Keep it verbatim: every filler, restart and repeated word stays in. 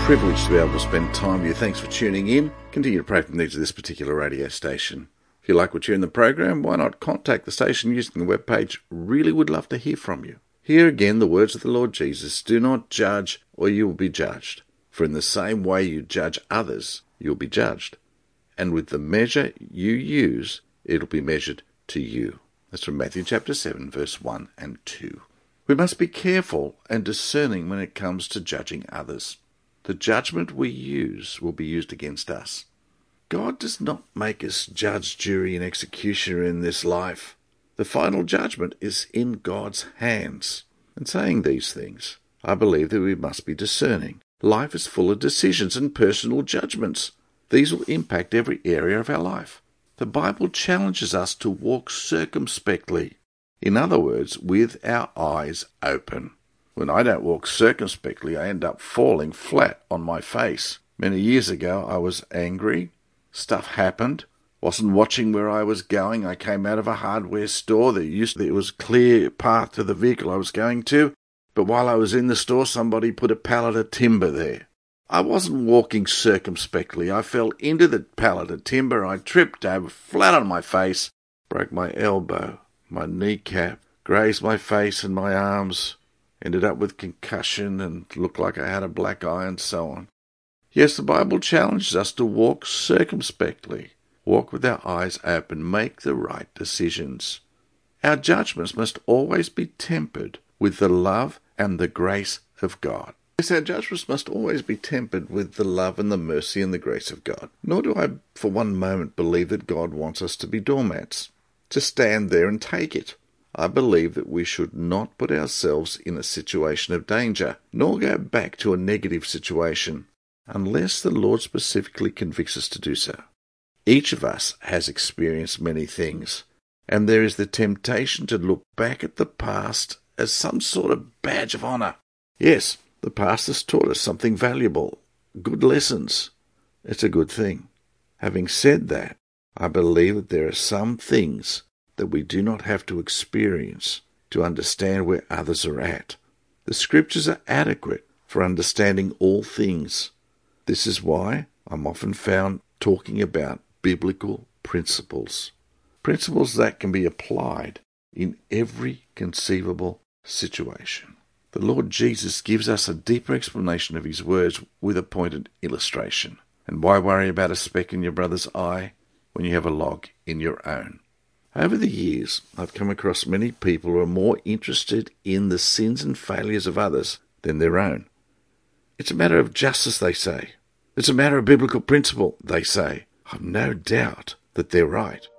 Privileged to be able to spend time with you. Thanks for tuning in. Continue to pray for the needs of this particular radio station. If you like what you hear in the program, why not contact the station using the webpage? Really would love to hear from you. Here again, the words of the Lord Jesus, do not judge or you will be judged. For in the same way you judge others, you'll be judged. And with the measure you use, it'll be measured to you. That's from Matthew chapter seven, verse one and two. We must be careful and discerning when it comes to judging others. The judgment we use will be used against us. God does not make us judge, jury, and executioner in this life. The final judgment is in God's hands. In saying these things, I believe that we must be discerning. Life is full of decisions and personal judgments. These will impact every area of our life. The Bible challenges us to walk circumspectly. In other words, with our eyes open. When I don't walk circumspectly, I end up falling flat on my face. Many years ago, I was angry. Stuff happened. Wasn't watching where I was going. I came out of a hardware store. There used there was a clear path to the vehicle I was going to. But while I was in the store, somebody put a pallet of timber there. I wasn't walking circumspectly. I fell into the pallet of timber. I tripped over, flat on my face, broke my elbow, my kneecap, grazed my face and my arms, ended up with concussion and looked like I had a black eye and so on. Yes, the Bible challenges us to walk circumspectly. Walk with our eyes open, make the right decisions. Our judgments must always be tempered with the love and the grace of God. Yes, our judgments must always be tempered with the love and the mercy and the grace of God. Nor do I for one moment believe that God wants us to be doormats, to stand there and take it. I believe that we should not put ourselves in a situation of danger, nor go back to a negative situation, unless the Lord specifically convicts us to do so. Each of us has experienced many things, and there is the temptation to look back at the past as some sort of badge of honour. Yes, the past has taught us something valuable, good lessons. It's a good thing. Having said that, I believe that there are some things that we do not have to experience to understand where others are at. The Scriptures are adequate for understanding all things. This is why I'm often found talking about biblical principles. Principles that can be applied in every conceivable situation. The Lord Jesus gives us a deeper explanation of his words with a pointed illustration. And why worry about a speck in your brother's eye when you have a log in your own? Over the years, I've come across many people who are more interested in the sins and failures of others than their own. It's a matter of justice, they say. It's a matter of biblical principle, they say. I've no doubt that they're right.